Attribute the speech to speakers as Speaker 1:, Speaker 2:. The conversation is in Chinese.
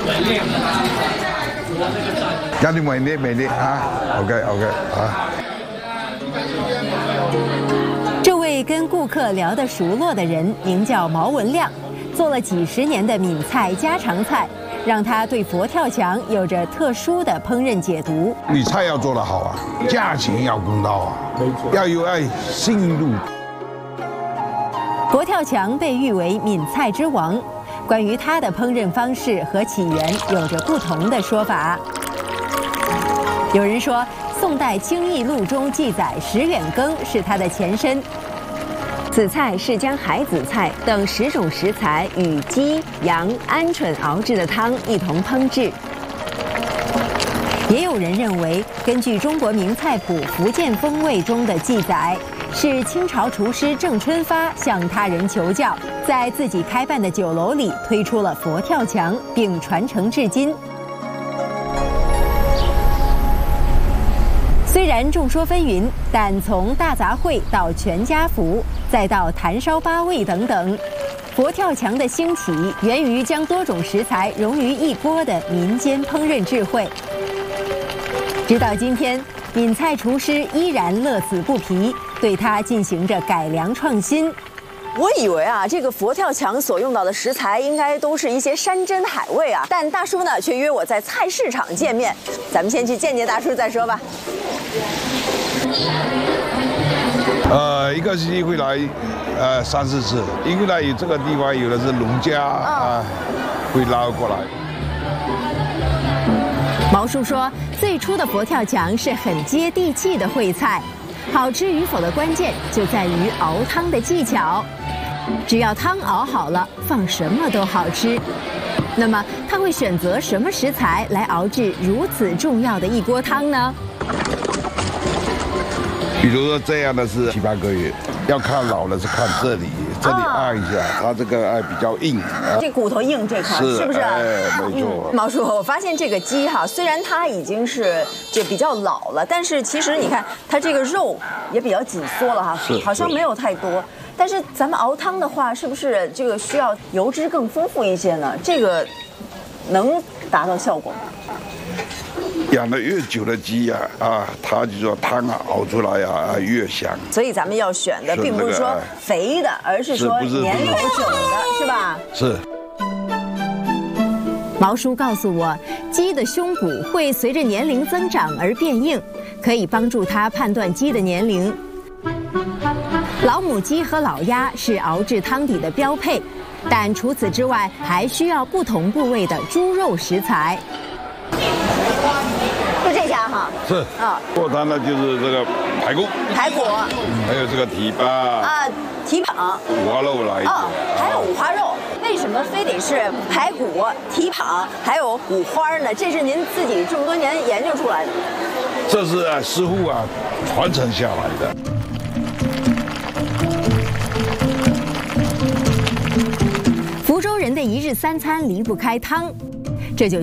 Speaker 1: 家里美丽啊 ，OK 啊。
Speaker 2: 这位跟顾客聊得熟络的人名叫毛文亮，做了几10年的闽菜家常菜，让他对佛跳墙有着特殊的烹饪解读。
Speaker 1: 你菜要做得好啊，价钱要公道啊，要有信誉度。
Speaker 2: 佛跳墙被誉为闽菜之王，关于它的烹饪方式和起源有着不同的说法。有人说，宋代《清异录》中记载10远羹是它的前身。此菜是将海子菜等10种食材与鸡、羊、鹌鹑熬制的汤一同烹制。也有人认为，根据中国名菜谱《福建风味》中的记载，是清朝厨师郑春发向他人求教，在自己开办的酒楼里推出了佛跳墙，并传承至今。虽然众说纷纭，但从大杂烩到全家福，再到坛烧八味等等，佛跳墙的兴起源于将多种食材融于一锅的民间烹饪智慧。直到今天，闽菜厨师依然乐此不疲，对它进行着改良创新。
Speaker 3: 我以为啊，这个佛跳墙所用到的食材应该都是一些山珍海味啊，但大叔呢却约我在菜市场见面，咱们先去见见大叔再说吧。
Speaker 1: 一个星期会来3、4次，因为呢这个地方有的是农家会捞过来。
Speaker 2: 毛叔说，最初的佛跳墙是很接地气的烩菜，好吃与否的关键就在于熬汤的技巧。只要汤熬好了，放什么都好吃。那么他会选择什么食材来熬制如此重要的一锅汤呢？
Speaker 1: 比如说这样的是7、8个月，要看老了是看这里按一下，它这个比较硬。
Speaker 3: 这骨头硬这块是不是？
Speaker 1: 没错。
Speaker 3: 毛叔，我发现这个鸡哈，虽然它已经是就比较老了，但是其实你看它这个肉也比较紧缩了哈，好像没有太多。但是咱们熬汤的话，是不是这个需要油脂更丰富一些呢？这个能达到效果吗？
Speaker 1: 养得越久的鸡它就说汤熬出来越香。
Speaker 3: 所以咱们要选的并不是说肥的，而是说年头久的，是吧？
Speaker 1: 是。
Speaker 2: 毛叔告诉我，鸡的胸骨会随着年龄增长而变硬，可以帮助它判断鸡的年龄。老母鸡和老鸭是熬制汤底的标配，但除此之外，还需要不同部位的猪肉食材。
Speaker 3: 就这家哈？
Speaker 1: 是过汤呢，就是这个排骨，还有这个蹄膀
Speaker 3: 蹄膀，
Speaker 1: 五花肉来
Speaker 3: 还有五花肉。为什么非得是排骨、蹄膀还有五花呢？这是您自己这么多年研究出来的？
Speaker 1: 这是师傅传承下来的。
Speaker 2: 福州人的一日3餐离不开汤，这就